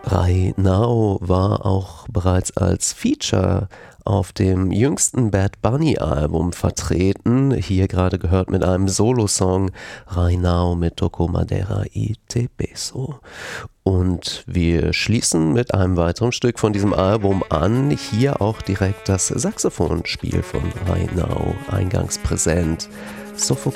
Right Now war auch bereits als Feature auf dem jüngsten Bad Bunny Album vertreten. Hier gerade gehört mit einem Solo-Song Right Now mit Toco Madera y Te Beso. Und wir schließen mit einem weiteren Stück von diesem Album an. Hier auch direkt das Saxophonspiel von Right Now eingangs präsent. Soffocation.